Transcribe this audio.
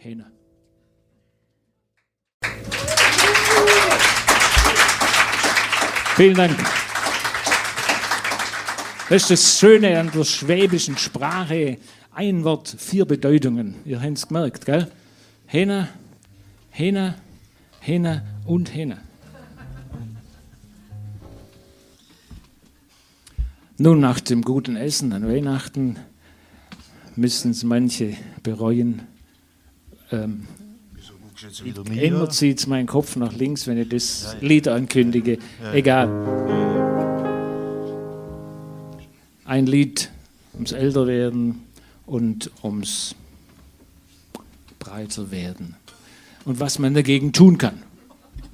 Hähne. Vielen Dank. Das ist das Schöne an der schwäbischen Sprache. Ein Wort, 4 Bedeutungen. Ihr habt es gemerkt, gell? Hähne, Hähne, Hähne und Hähne. Nun, nach dem guten Essen an Weihnachten müssen es manche bereuen. Immer zieht mein Kopf nach links, wenn ich das Lied ankündige. Egal. Ein Lied ums Älterwerden und ums breiter werden. Und was man dagegen tun kann.